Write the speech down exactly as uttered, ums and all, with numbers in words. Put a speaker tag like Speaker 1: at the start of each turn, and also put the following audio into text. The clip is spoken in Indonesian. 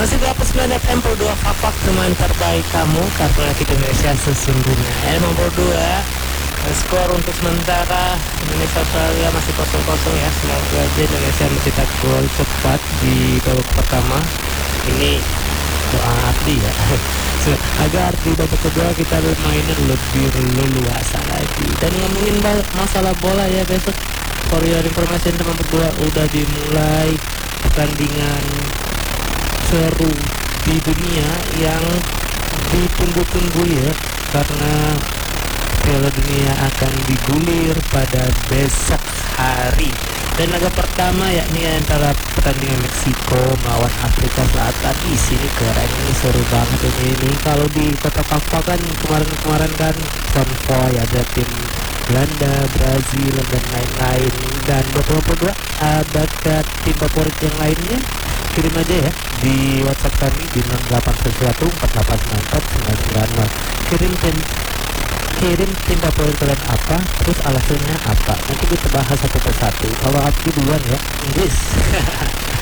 Speaker 1: Masih delapan sembilan F M Pro dua Fapak, teman terbaik kamu, karena kita Indonesia sesungguhnya. Emang Pro dua, skor untuk sementara Indonesia Australia masih kosong kosong ya. Semoga aja Indonesia mencetak gol cepat di babak pertama. Ini doa arti ya. Agar di babak kedua kita bermainnya lebih leluasa lagi. Dan ngomongin masalah bola ya, besok for your information teman berdua udah dimulai pertandingan seru di dunia yang ditunggu-tunggu ya, karena Piala Dunia akan digulir pada besok hari. Dan laga pertama yakni antara pertandingan Meksiko melawan Afrika Selatan. Di sini keren, ini seru banget ini. ini. Kalau di kota Papua kan kemarin-kemarin kan konvoy, ada tim Belanda, Brazil dan lain-lain. Dan buat teman berdua, ada tim favorit yang lainnya, kirim aja ya di WhatsApp kami di enam delapan satu empat delapan sembilan empat sembilan sembilan nol. Kirim tim kirim tim favorit kalian apa, terus alasannya apa, nanti kita bahas satu persatu. Kalau aku duluan ya, Inggris.